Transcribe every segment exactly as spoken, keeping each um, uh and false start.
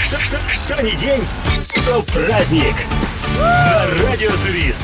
Что, что, что ни день, то праздник. На Радио Турист.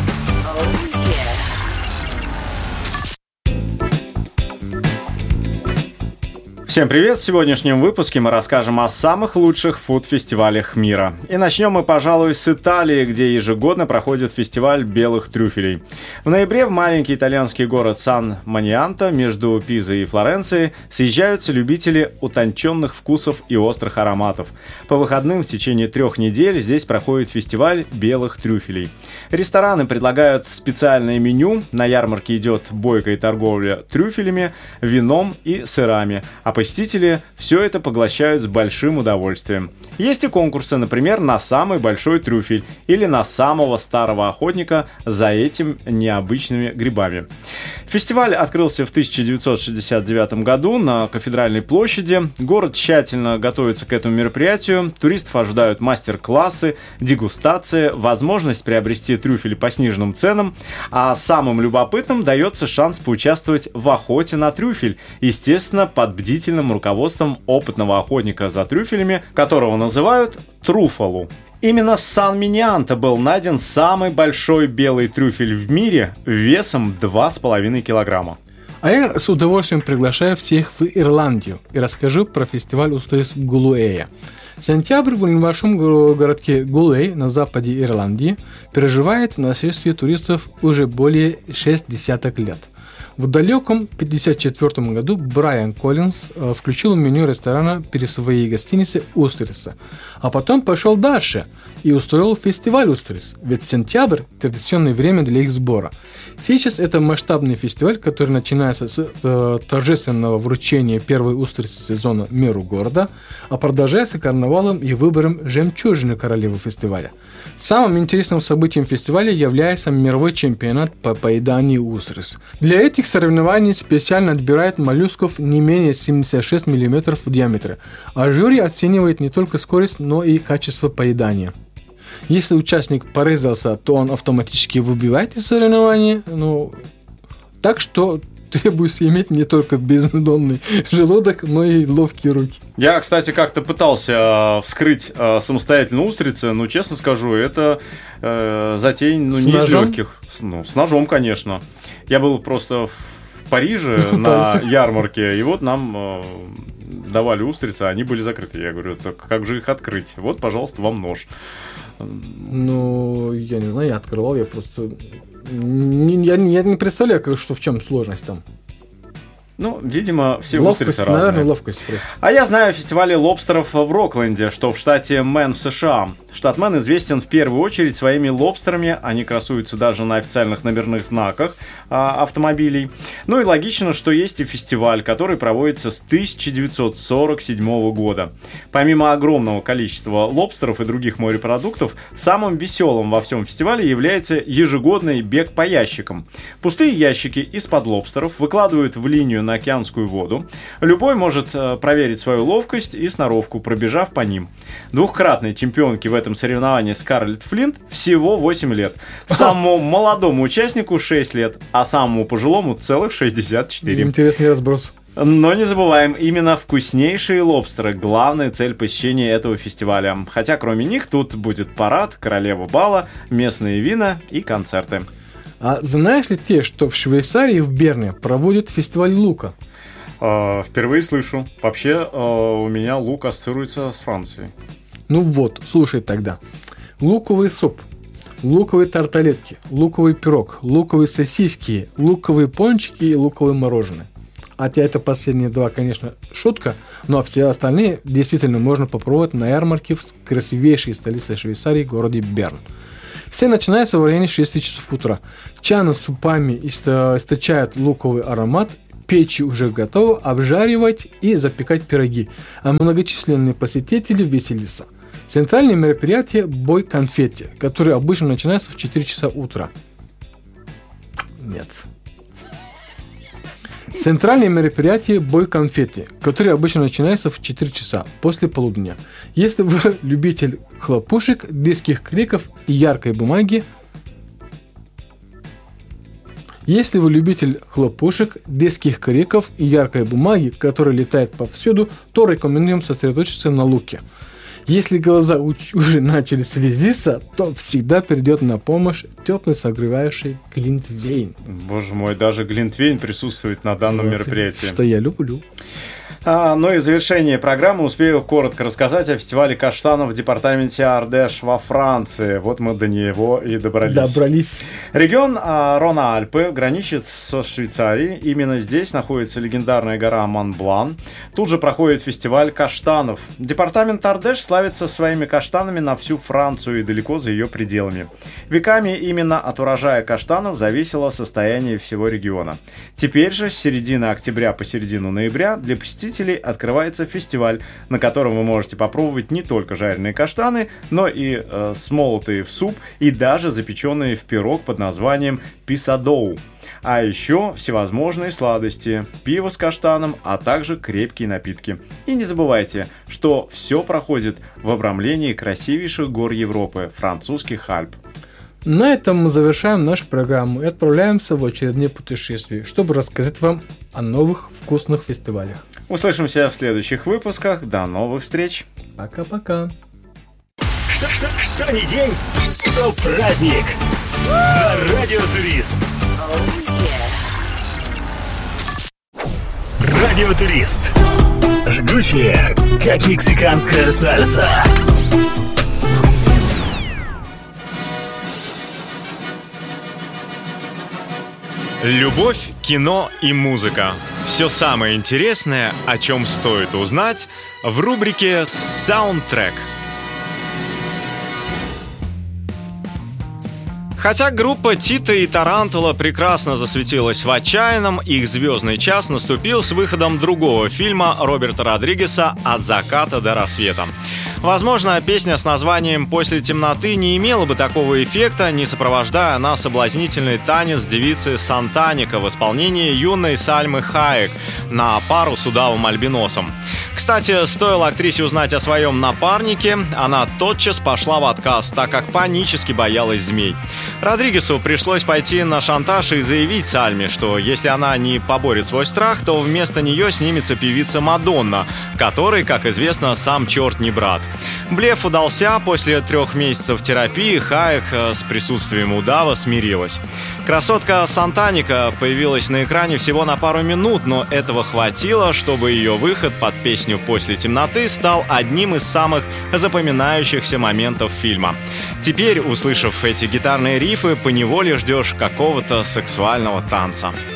Всем привет! В сегодняшнем выпуске мы расскажем о самых лучших фуд-фестивалях мира. И начнем мы, пожалуй, с Италии, где ежегодно проходит фестиваль белых трюфелей. В ноябре в маленький итальянский город Сан-Манианто между Пизой и Флоренцией съезжаются любители утонченных вкусов и острых ароматов. По выходным в течение трех недель здесь проходит фестиваль белых трюфелей. Рестораны предлагают специальное меню, на ярмарке идет бойкая торговля трюфелями, вином и сырами, а посетители все это поглощают с большим удовольствием. Есть и конкурсы, например, на самый большой трюфель или на самого старого охотника за этими необычными грибами. Фестиваль открылся в тысяча девятьсот шестьдесят девятом году на Кафедральной площади. Город тщательно готовится к этому мероприятию. Туристов ожидают мастер-классы, дегустации, возможность приобрести трюфели по сниженным ценам, а самым любопытным дается шанс поучаствовать в охоте на трюфель, естественно, под бдительным руководством опытного охотника за трюфелями, которого называют Труфалу. Именно в Сан-Миньянто был найден самый большой белый трюфель в мире весом два с половиной килограмма. А я с удовольствием приглашаю всех в Ирландию и расскажу про фестиваль устойчивости Гулуэя. Сентябрь в небольшом городке Гулей на западе Ирландии переживает нашествие туристов уже более шесть десяток лет. В далеком пятьдесят четвёртом году Брайан Коллинз э, включил в меню ресторана перед своей гостиницей устрицы, а потом пошел дальше и устроил фестиваль устриц, ведь сентябрь – традиционное время для их сбора. Сейчас это масштабный фестиваль, который начинается с э, торжественного вручения первой устрицы сезона мэру города, а продолжается карнавалом и выбором жемчужины королевы фестиваля. Самым интересным событием фестиваля является мировой чемпионат по поеданию устриц. Для этих соревнований специально отбирают моллюсков не менее семьдесят шесть миллиметров в диаметре, а жюри оценивает не только скорость, но и качество поедания. Если участник порезался, то он автоматически выбивает из соревнования, ну, так что требуется иметь не только бездонный желудок, но и ловкие руки. Я, кстати, как-то пытался э, вскрыть э, самостоятельно устрицы, но, честно скажу, это э, затея ну, не из легких. С, ну, с ножом, конечно. Я был просто в Париже на ярмарке, и вот нам э, давали устрицы, а они были закрыты. Я говорю, так как же их открыть? Вот, пожалуйста, вам нож. Ну, я не знаю, я открывал, я просто... Не, я, я не представляю, как, что в чем сложность там. Ну, видимо, все ловкость, устрицы разные. Наверное, ловкость просто. А я знаю о фестивале лобстеров в Рокленде, что в штате Мэн в США. Штат Мэн известен в первую очередь своими лобстерами. Они красуются даже на официальных номерных знаках а, автомобилей. Ну и логично, что есть и фестиваль, который проводится с тысяча девятьсот сорок седьмого года. Помимо огромного количества лобстеров и других морепродуктов, самым веселым во всем фестивале является ежегодный бег по ящикам. Пустые ящики из-под лобстеров выкладывают в линию на океанскую воду. Любой может э, проверить свою ловкость и сноровку, пробежав по ним. Двухкратной чемпионке в этом соревновании Скарлетт Флинт всего восемь лет. Самому молодому участнику шесть лет, а самому пожилому целых шестьдесят четыре. Интересный разброс. Но не забываем, именно вкуснейшие лобстеры – главная цель посещения этого фестиваля. Хотя кроме них тут будет парад, королева бала, местные вина и концерты. А знаешь ли ты, что в Швейцарии в Берне проводят фестиваль лука? Э, впервые слышу. Вообще э, у меня лук ассоциируется с Францией. Ну вот, слушай тогда. Луковый суп, луковые тарталетки, луковый пирог, луковые сосиски, луковые пончики и луковое мороженое. Хотя это последние два, конечно, шутка, но все остальные действительно можно попробовать на ярмарке в красивейшей столице Швейцарии, городе Берн. Все начинается в районе шести часов утра. Чаны с супами источают луковый аромат, печи уже готовы, обжаривать и запекать пироги, а многочисленные посетители веселятся. Центральное мероприятие – бой конфетти, который обычно начинается в четыре часа утра. Нет. Центральное мероприятие – бой конфетти, который обычно начинается в четыре часа после полудня. Если вы любитель хлопушек, детских криков и яркой бумаги, Если вы любитель хлопушек, детских криков и яркой бумаги, которая летает повсюду, то рекомендуем сосредоточиться на луке. Если глаза уже начали слезиться, то всегда придет на помощь теплый согревающий глинтвейн. Боже мой, даже глинтвейн присутствует на данном вот, мероприятии. Что я люблю. А, ну и в завершении программы успею коротко рассказать о фестивале каштанов в департаменте Ардеш во Франции. Вот мы до него и добрались. Добрались. Регион а, Рона-Альпы граничит со Швейцарией. Именно здесь находится легендарная гора Монблан. Тут же проходит фестиваль каштанов. Департамент Ардеш славится своими каштанами на всю Францию и далеко за ее пределами. Веками именно от урожая каштанов зависело состояние всего региона. Теперь же с середины октября по середину ноября для посетителей открывается фестиваль, на котором вы можете попробовать не только жареные каштаны, но и э, смолотые в суп и даже запеченные в пирог под названием писадоу. А еще всевозможные сладости, пиво с каштаном, а также крепкие напитки. И не забывайте, что все проходит в обрамлении красивейших гор Европы, французских Альп. На этом мы завершаем нашу программу и отправляемся в очередное путешествие, чтобы рассказать вам о новых вкусных фестивалях. Услышимся в следующих выпусках. До новых встреч. Пока-пока. Что, что, что ни день, то праздник. На Радио Турист. Радио Турист. Жгучее, как мексиканская сальса. Любовь, кино и музыка. Все самое интересное, о чем стоит узнать, в рубрике «Саундтрек». Хотя группа Тита и Тарантула прекрасно засветилась в «Отчаянном», их звездный час наступил с выходом другого фильма Роберта Родригеса «От заката до рассвета». Возможно, песня с названием «После темноты» не имела бы такого эффекта, не сопровождая она соблазнительный танец девицы Сантаника в исполнении юной Сальмы Хайек на пару с удавом-альбиносом. Кстати, стоило актрисе узнать о своем напарнике, она тотчас пошла в отказ, так как панически боялась змей. Родригесу пришлось пойти на шантаж и заявить Сальме, что если она не поборет свой страх, то вместо нее снимется певица Мадонна, которой, как известно, сам черт не брат. Блеф удался. После трех месяцев терапии Хайек с присутствием удава смирилась. Красотка Сантаника появилась на экране всего на пару минут, но этого хватило, чтобы ее выход под песню «После темноты» стал одним из самых запоминающихся моментов фильма. Теперь, услышав эти гитарные рифы, поневоле ждешь какого-то сексуального танца.